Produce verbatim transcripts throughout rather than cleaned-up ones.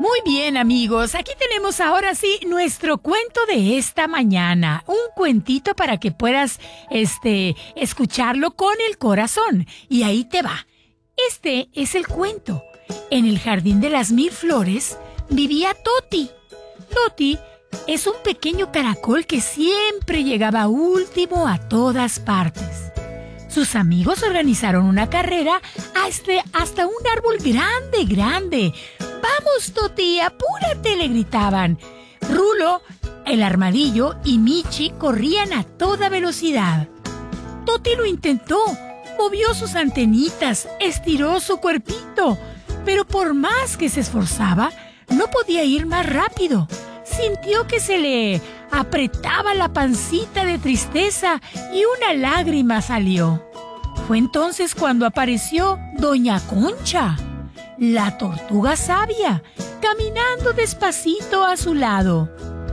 Muy bien, amigos, aquí tenemos ahora sí nuestro cuento de esta mañana. Un cuentito para que puedas, este, escucharlo con el corazón. Y ahí te va. Este es el cuento. En el jardín de las mil flores vivía Toti. Toti es un pequeño caracol que siempre llegaba último a todas partes. Sus amigos organizaron una carrera hasta, hasta un árbol grande, grande. ¡Vamos, Toti, apúrate!, le gritaban. Rulo, el armadillo y Michi corrían a toda velocidad. Toti lo intentó, movió sus antenitas, estiró su cuerpito, pero por más que se esforzaba, no podía ir más rápido. Sintió que se le apretaba la pancita de tristeza y una lágrima salió. Fue entonces cuando apareció Doña Concha, la tortuga sabia, caminando despacito a su lado.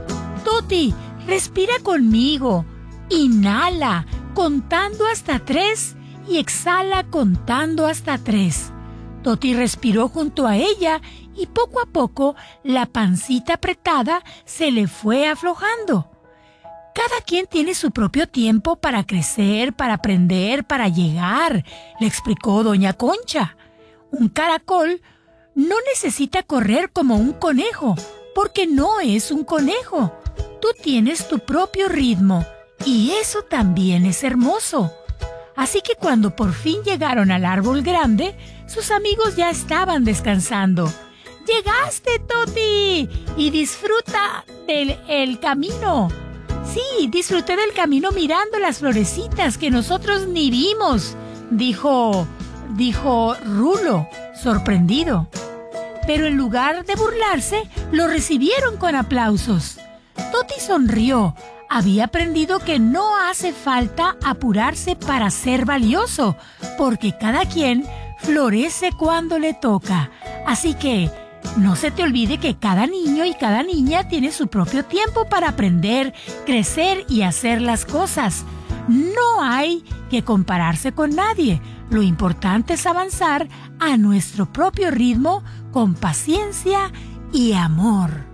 Toti, respira conmigo. Inhala contando hasta tres y exhala contando hasta tres. Toti respiró junto a ella y poco a poco la pancita apretada se le fue aflojando. Cada quien tiene su propio tiempo para crecer, para aprender, para llegar, le explicó Doña Concha. Un caracol no necesita correr como un conejo, porque no es un conejo. Tú tienes tu propio ritmo y eso también es hermoso. Así que cuando por fin llegaron al árbol grande, sus amigos ya estaban descansando. ¡Llegaste, Toti! Y disfruta del el camino. Sí, disfruté del camino mirando las florecitas que nosotros ni vimos, dijo, dijo Rulo, sorprendido. Pero en lugar de burlarse, lo recibieron con aplausos. Toti sonrió. Había aprendido que no hace falta apurarse para ser valioso, porque cada quien florece cuando le toca. Así que no se te olvide que cada niño y cada niña tiene su propio tiempo para aprender, crecer y hacer las cosas. No hay que compararse con nadie. Lo importante es avanzar a nuestro propio ritmo con paciencia y amor.